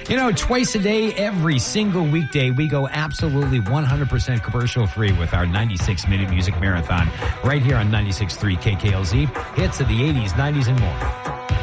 You know, twice a day, every single weekday, we go absolutely 100% commercial free with our 96-minute music marathon right here on 96.3 KKLZ. Hits of the 80s, 90s, and more.